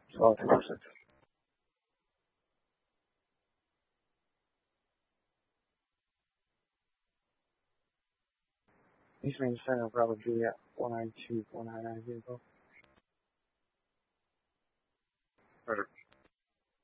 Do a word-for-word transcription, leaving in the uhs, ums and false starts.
twelve percent. Eastern Center, Bravo Juliet, one nine two, one nine nine vehicle. Perfect.